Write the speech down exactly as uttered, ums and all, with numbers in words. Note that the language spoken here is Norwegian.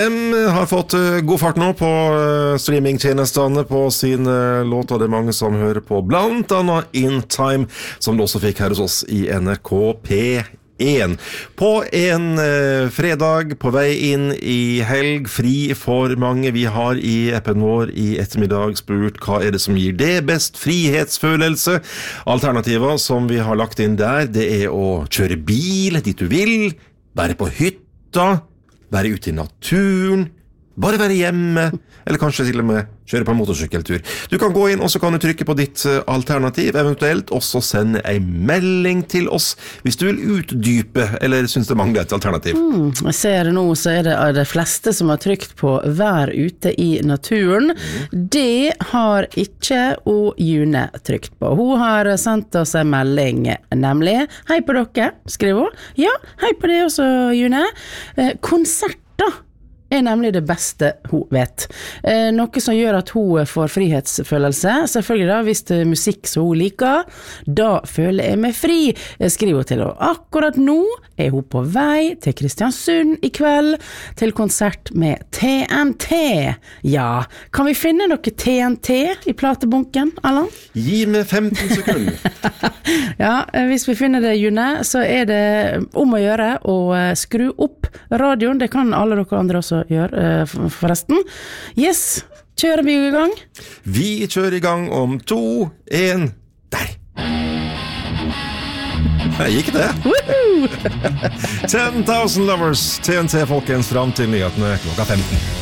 M har fått god fart nå på streamingtjenestene på sin låt, og det er mange som hører på, blant annet In Time, som du også fikk her hos oss i N R K P én. På en eh, fredag på vei inn i helg, fri for mange. Vi har i appen vår i ettermiddag spurt hva er det som gir det best frihetsfølelse. Alternativer som vi har lagt inn der, det er å kjøre bil dit du vil, være på hytta, være ute i naturen, bare være hjemme, eller kanskje til og med kjøre på en motorsykkeltur. Du kan gå inn, og så kan du trykke på ditt alternativ, eventuelt også sende en melding til oss, hvis du vil utdype, eller synes det mangler et alternativ. Mm, jeg ser det nå, så er det de fleste som har trykt på vær ute i naturen. Mm. Det har ikke og June trykt på. Hun har sendt oss en melding, nemlig, hei på dere, skriver hun. Ja, hei på det også, June. Eh, konsert da er nemlig det beste hun vet. Eh, noe som gjør at hun får frihetsfølelse. Selvfølgelig da, hvis det er musikk som hun liker, da føler jeg meg fri, skriver hun til henne. Akkurat nå er hun på vei til Kristiansund i kveld, til konsert med T N T. Ja, kan vi finne noe T N T i platebunken, Allan? Gi meg femten sekunder. Ja, hvis vi finner det, June, så er det om å gjøre å skru opp radioen. Det kan alle dere andre også gjør, forresten. Yes, kjører vi i gang? Vi kjører i gang om to, en, der! Jeg gikk det. ten thousand Lovers, T N T folkens, fram til nyhetene klokka femten.